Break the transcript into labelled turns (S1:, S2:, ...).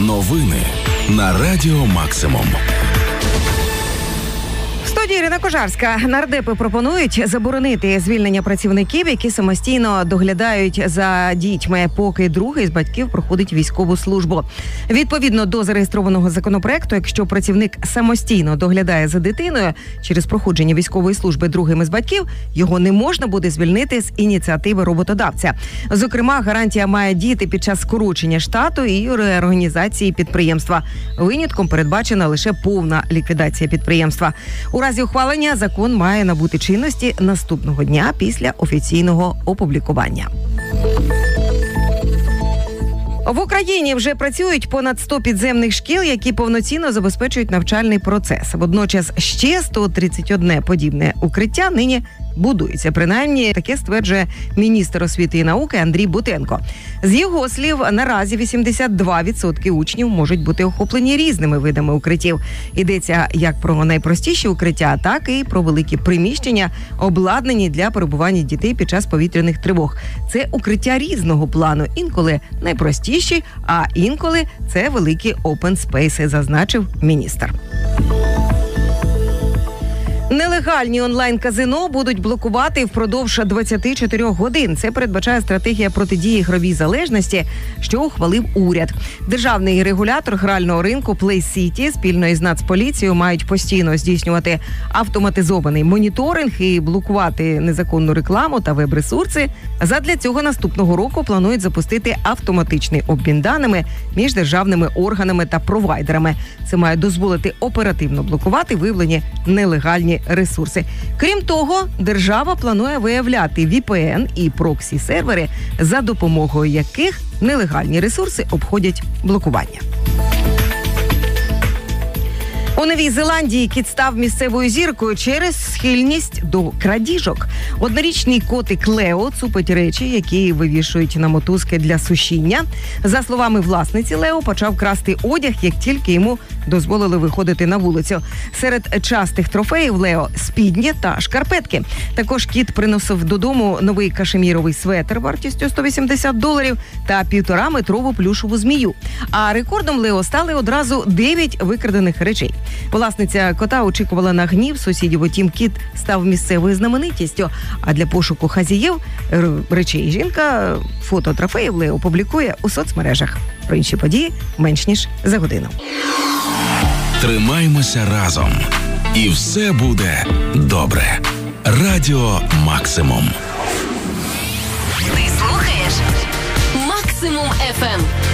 S1: Новини на Радіо Максимум.
S2: В студії Ірина Кожарська. Нардепи пропонують заборонити звільнення працівників, які самостійно доглядають за дітьми, поки другий з батьків проходить військову службу. Відповідно до зареєстрованого законопроекту, якщо працівник самостійно доглядає за дитиною через проходження військової служби другим із батьків, його не можна буде звільнити з ініціативи роботодавця. Зокрема, гарантія має діяти під час скорочення штату і реорганізації підприємства. Винятком передбачена лише повна ліквідація підприємства. У разі ухвалення закон має набути чинності наступного дня після офіційного опублікування. В Україні вже працюють понад 100 підземних шкіл, які повноцінно забезпечують навчальний процес. Водночас ще 131 подібне укриття нині будується. Принаймні, таке стверджує міністр освіти і науки Андрій Бутенко. З його слів, наразі 82% учнів можуть бути охоплені різними видами укриттів. Йдеться як про найпростіші укриття, так і про великі приміщення, обладнані для перебування дітей під час повітряних тривог. Це укриття різного плану, інколи найпростіші, а інколи це великі опен-спейси, зазначив міністр. Нелегальні онлайн-казино будуть блокувати впродовж 24 годин. Це передбачає стратегія протидії ігровій залежності, що ухвалив уряд. Державний регулятор грального ринку Play City спільно із Нацполіцією мають постійно здійснювати автоматизований моніторинг і блокувати незаконну рекламу та веб-ресурси. Задля цього наступного року планують запустити автоматичний обмін даними між державними органами та провайдерами. Це має дозволити оперативно блокувати виявлені нелегальні ресурси. Крім того, держава планує виявляти VPN і проксі-сервери, за допомогою яких нелегальні ресурси обходять блокування. У Новій Зеландії кіт став місцевою зіркою через схильність до крадіжок. Однорічний котик Лео цупить речі, які вивішують на мотузки для сушіння. За словами власниці, Лео почав красти одяг, як тільки йому дозволили виходити на вулицю. Серед частих трофеїв Лео – спідні та шкарпетки. Також кіт приносив додому новий кашеміровий светр вартістю $180 та 1,5-метрову плюшову змію. А рекордом Лео стали одразу 9 викрадених речей. Власниця кота очікувала на гнів сусідів, утім кіт став місцевою знаменитістю. А для пошуку хазяїв речей жінка фото трофеїв Лео публікує у соцмережах. Про інші події менш ніж за годину.
S1: Тримаймося разом. І все буде добре. Радіо Максимум.
S3: Ти слухаєш Максимум FM.